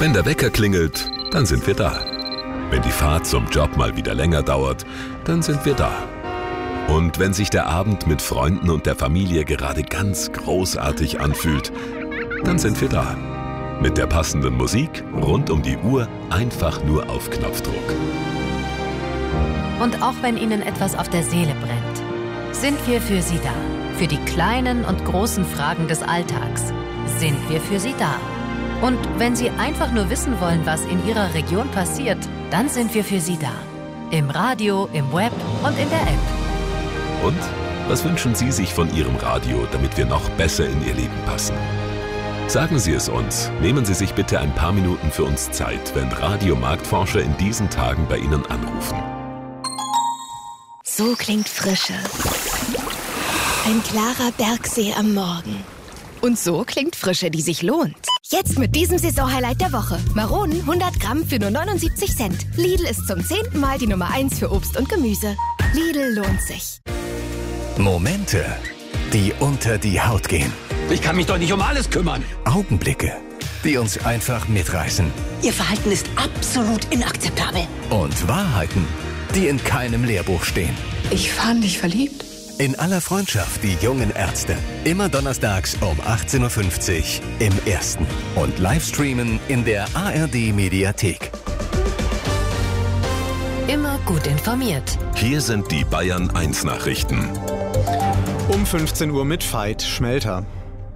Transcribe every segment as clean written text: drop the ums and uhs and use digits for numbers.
Wenn der Wecker klingelt, dann sind wir da. Wenn die Fahrt zum Job mal wieder länger dauert, dann sind wir da. Und wenn sich der Abend mit Freunden und der Familie gerade ganz großartig anfühlt, dann sind wir da. Mit der passenden Musik, rund um die Uhr, einfach nur auf Knopfdruck. Und auch wenn Ihnen etwas auf der Seele brennt, sind wir für Sie da. Für die kleinen und großen Fragen des Alltags sind wir für Sie da. Und wenn Sie einfach nur wissen wollen, was in Ihrer Region passiert, dann sind wir für Sie da. Im Radio, im Web und in der App. Und was wünschen Sie sich von Ihrem Radio, damit wir noch besser in Ihr Leben passen? Sagen Sie es uns. Nehmen Sie sich bitte ein paar Minuten für uns Zeit, wenn Radiomarktforscher in diesen Tagen bei Ihnen anrufen. So klingt Frische. Ein klarer Bergsee am Morgen. Und so klingt Frische, die sich lohnt. Jetzt mit diesem Saisonhighlight der Woche. Maronen 100 Gramm für nur 79 Cent. Lidl ist zum 10. Mal die Nummer 1 für Obst und Gemüse. Lidl lohnt sich. Momente, die unter die Haut gehen. Ich kann mich doch nicht um alles kümmern. Augenblicke, die uns einfach mitreißen. Ihr Verhalten ist absolut inakzeptabel. Und Wahrheiten, die in keinem Lehrbuch stehen. Ich fand dich verliebt. In aller Freundschaft, die jungen Ärzte. Immer donnerstags um 18.50 Uhr im Ersten. Und Livestreamen in der ARD-Mediathek. Immer gut informiert. Hier sind die Bayern 1 Nachrichten. Um 15 Uhr mit Veit Schmelter.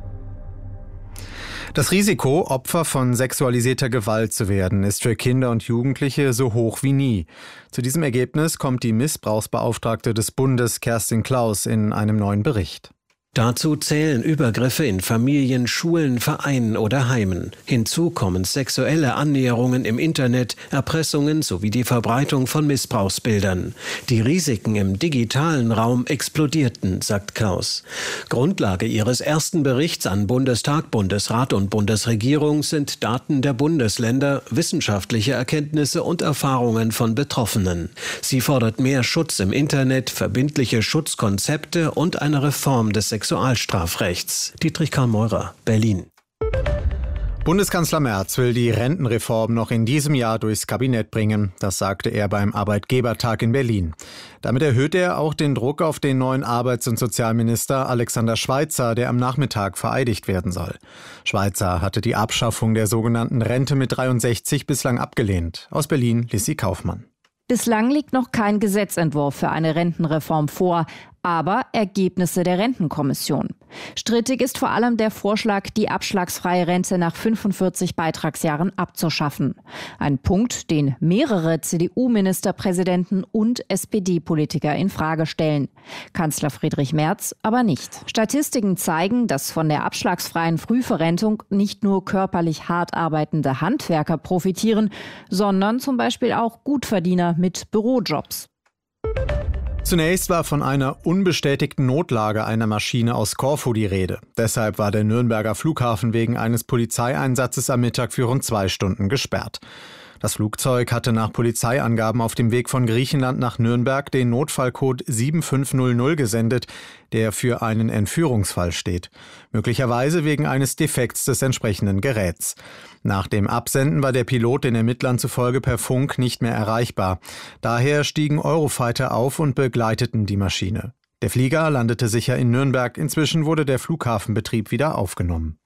Das Risiko, Opfer von sexualisierter Gewalt zu werden, ist für Kinder und Jugendliche so hoch wie nie. Zu diesem Ergebnis kommt die Missbrauchsbeauftragte des Bundes Kerstin Klaus in einem neuen Bericht. Dazu zählen Übergriffe in Familien, Schulen, Vereinen oder Heimen. Hinzu kommen sexuelle Annäherungen im Internet, Erpressungen sowie die Verbreitung von Missbrauchsbildern. Die Risiken im digitalen Raum explodierten, sagt Klaus. Grundlage ihres ersten Berichts an Bundestag, Bundesrat und Bundesregierung sind Daten der Bundesländer, wissenschaftliche Erkenntnisse und Erfahrungen von Betroffenen. Sie fordert mehr Schutz im Internet, verbindliche Schutzkonzepte und eine Reform des Sexualstrafrechts. Dietrich Karl Meurer, Berlin. Bundeskanzler Merz will die Rentenreform noch in diesem Jahr durchs Kabinett bringen. Das sagte er beim Arbeitgebertag in Berlin. Damit erhöht er auch den Druck auf den neuen Arbeits- und Sozialminister Alexander Schweitzer, der am Nachmittag vereidigt werden soll. Schweitzer hatte die Abschaffung der sogenannten Rente mit 63 bislang abgelehnt. Aus Berlin, Lissi Kaufmann. Bislang liegt noch kein Gesetzentwurf für eine Rentenreform vor, aber Ergebnisse der Rentenkommission. Strittig ist vor allem der Vorschlag, die abschlagsfreie Rente nach 45 Beitragsjahren abzuschaffen. Ein Punkt, den mehrere CDU-Ministerpräsidenten und SPD-Politiker in Frage stellen. Kanzler Friedrich Merz aber nicht. Statistiken zeigen, dass von der abschlagsfreien Frühverrentung nicht nur körperlich hart arbeitende Handwerker profitieren, sondern zum Beispiel auch Gutverdiener mit Bürojobs. Zunächst war von einer unbestätigten Notlage einer Maschine aus Korfu die Rede. Deshalb war der Nürnberger Flughafen wegen eines Polizeieinsatzes am Mittag für rund 2 Stunden gesperrt. Das Flugzeug hatte nach Polizeiangaben auf dem Weg von Griechenland nach Nürnberg den Notfallcode 7500 gesendet, der für einen Entführungsfall steht. Möglicherweise wegen eines Defekts des entsprechenden Geräts. Nach dem Absenden war der Pilot den Ermittlern zufolge per Funk nicht mehr erreichbar. Daher stiegen Eurofighter auf und begleiteten die Maschine. Der Flieger landete sicher in Nürnberg. Inzwischen wurde der Flughafenbetrieb wieder aufgenommen.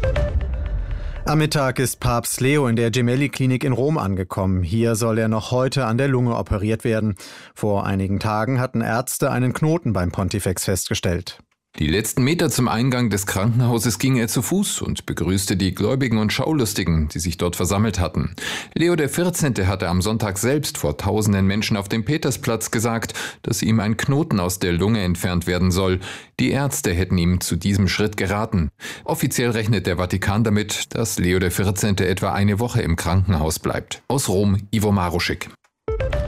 Am Mittag ist Papst Leo in der Gemelli-Klinik in Rom angekommen. Hier soll er noch heute an der Lunge operiert werden. Vor einigen Tagen hatten Ärzte einen Knoten beim Pontifex festgestellt. Die letzten Meter zum Eingang des Krankenhauses ging er zu Fuß und begrüßte die Gläubigen und Schaulustigen, die sich dort versammelt hatten. Leo XIV. Hatte am Sonntag selbst vor tausenden Menschen auf dem Petersplatz gesagt, dass ihm ein Knoten aus der Lunge entfernt werden soll. Die Ärzte hätten ihm zu diesem Schritt geraten. Offiziell rechnet der Vatikan damit, dass Leo XIV. Etwa eine Woche im Krankenhaus bleibt. Aus Rom, Ivo Maruschik.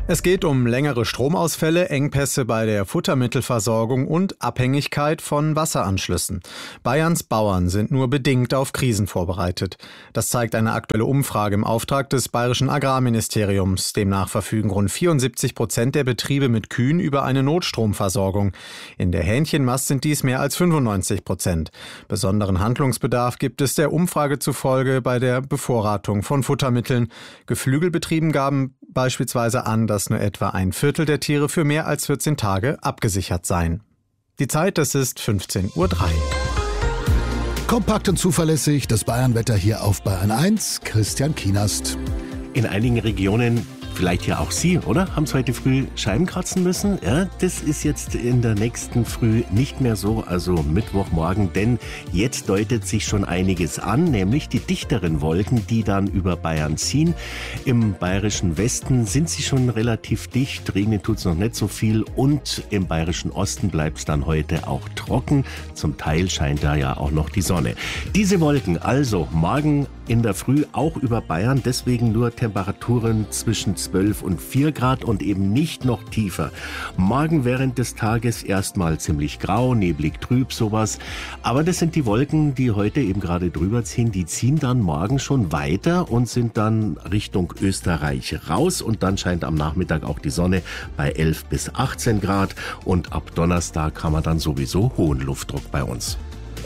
Es geht um längere Stromausfälle, Engpässe bei der Futtermittelversorgung und Abhängigkeit von Wasseranschlüssen. Bayerns Bauern sind nur bedingt auf Krisen vorbereitet. Das zeigt eine aktuelle Umfrage im Auftrag des Bayerischen Agrarministeriums. Demnach verfügen rund 74% der Betriebe mit Kühen über eine Notstromversorgung. In der Hähnchenmast sind dies mehr als 95%. Besonderen Handlungsbedarf gibt es der Umfrage zufolge bei der Bevorratung von Futtermitteln. Geflügelbetrieben gaben beispielsweise an, dass nur etwa ein Viertel der Tiere für mehr als 14 Tage abgesichert seien. Die Zeit, das ist 15:03 Uhr. Kompakt und zuverlässig, das Bayernwetter hier auf Bayern 1. Christian Kienast. In einigen Regionen, vielleicht ja auch Sie, oder? Haben Sie heute früh Scheiben kratzen müssen? Ja, das ist jetzt in der nächsten Früh nicht mehr so, also Mittwochmorgen, denn jetzt deutet sich schon einiges an, nämlich die dichteren Wolken, die dann über Bayern ziehen. Im bayerischen Westen sind sie schon relativ dicht, regnen tut es noch nicht so viel und im bayerischen Osten bleibt es dann heute auch trocken. Zum Teil scheint da ja auch noch die Sonne. Diese Wolken also morgen in der Früh auch über Bayern, deswegen nur Temperaturen zwischen 12 und 4 Grad und eben nicht noch tiefer. Morgen während des Tages erstmal ziemlich grau, neblig, trüb, sowas. Aber das sind die Wolken, die heute eben gerade drüber ziehen. Die ziehen dann morgen schon weiter und sind dann Richtung Österreich raus. Und dann scheint am Nachmittag auch die Sonne bei 11 bis 18 Grad. Und ab Donnerstag haben wir dann sowieso hohen Luftdruck bei uns.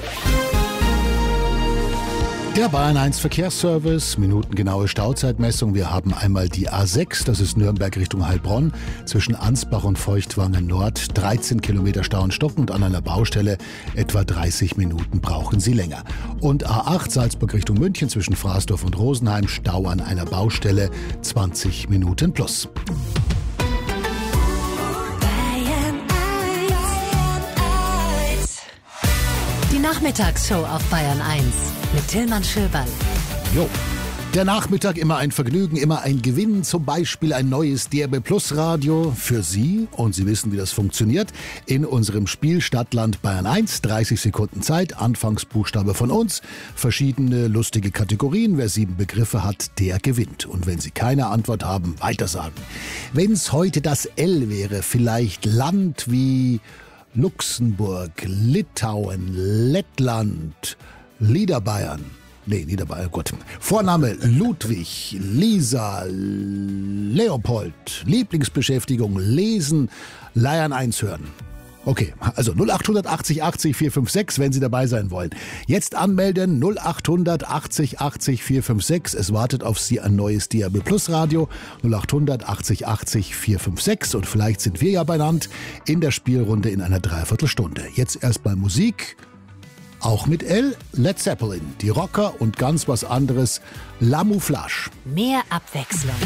Der Bayern 1 Verkehrsservice, minutengenaue Stauzeitmessung. Wir haben einmal die A6, das ist Nürnberg Richtung Heilbronn, zwischen Ansbach und Feuchtwangen Nord. 13 Kilometer Stau stockend an einer Baustelle, etwa 30 Minuten brauchen Sie länger. Und A8 Salzburg Richtung München zwischen Fraßdorf und Rosenheim, Stau an einer Baustelle, 20 Minuten plus. Die Nachmittagsshow auf Bayern 1 mit Tillmann Schöberl. Jo. Der Nachmittag immer ein Vergnügen, immer ein Gewinn, zum Beispiel ein neues DRB Plus Radio für Sie. Und Sie wissen, wie das funktioniert. In unserem Spiel Stadtland Bayern 1, 30 Sekunden Zeit, Anfangsbuchstabe von uns, verschiedene lustige Kategorien. Wer 7 Begriffe hat, der gewinnt. Und wenn Sie keine Antwort haben, weitersagen. Wenn es heute das L wäre, vielleicht Land wie Luxemburg, Litauen, Lettland, Niederbayern. Gut. Vorname Ludwig, Lisa, Leopold, Lieblingsbeschäftigung, Lesen, Bayern 1 hören. Okay, also 0880 80 456, wenn Sie dabei sein wollen. Jetzt anmelden, 0880 80 456. Es wartet auf Sie ein neues DRB Plus Radio, 0880 80 456. Und vielleicht sind wir ja benannt in der Spielrunde in einer Dreiviertelstunde. Jetzt erstmal Musik, auch mit L, Led Zeppelin, die Rocker und ganz was anderes, Lamouflage. Mehr Abwechslung.